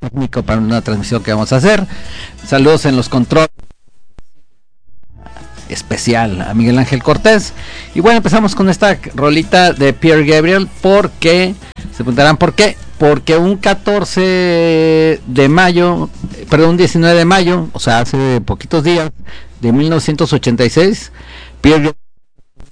técnico para una transmisión que vamos a hacer. Saludos en los controles especial a Miguel Ángel Cortés. Y bueno, empezamos con esta rolita de Peter Gabriel. Porque se preguntarán por qué. Porque un 14 de mayo, perdón, un 19 de mayo, o sea, hace poquitos días, de 1986, Peter Gabriel